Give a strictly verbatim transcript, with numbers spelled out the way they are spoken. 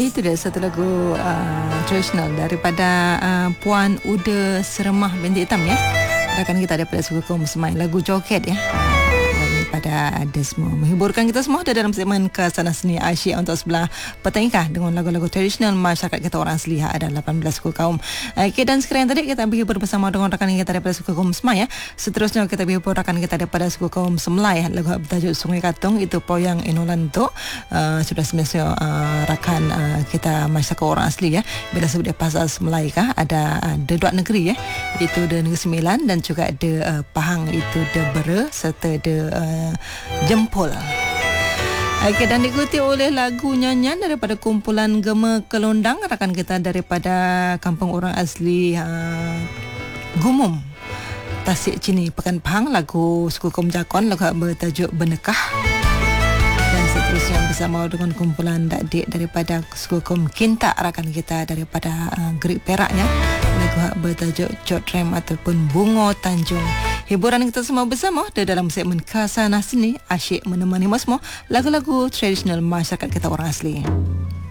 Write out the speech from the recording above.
Itu dia satu lagu uh, tradisional daripada uh, Puan Uda Seremah binti Hitam ya. Rakan kita daripada suku kaum Semai, lagu joget ya. Daripada ada semua menghiburkan kita semua dalam segmen Kesana Seni Asyik untuk sebelah petang nikah dengan lagu-lagu tradisional masyarakat kita orang asli ada lapan belas suku kaum. Okey, dan sekarang tadi kita berhibur bersama dengan rakan kita daripada suku kaum Semai ya. Seterusnya kita berhibur rakan kita daripada suku kaum Semlai, lagu bertajuk Sungai Katung itu Poyang Inolanto. Uh, sudah semestinya uh, rakan uh, kita masyarakat orang asli ya. Bila sebut dia pasal Semlai kah ada uh, de dua negeri ya. Itu de Negeri Sembilan dan juga de uh, Pahang itu de Bera serta de uh, Jempol. Okey, dan diikuti oleh lagu nyanyian daripada kumpulan Gema Kelondang, rakan kita daripada kampung orang asli uh, Gumum, Tasik Cini, Pekan Pahang, lagu suku kaum Jakon, lagu bertajuk Benekah. Dan seterusnya bersama dengan kumpulan Dak Dik daripada suku kaum Kintak, rakan kita daripada uh, Gerik Perak ya, lagu bertajuk Jotrem ataupun Bunga Tanjung. Hiburan kita semua bersama dalam segmen Kesana Seni Asyik menemani semua lagu-lagu tradisional masyarakat kita orang asli.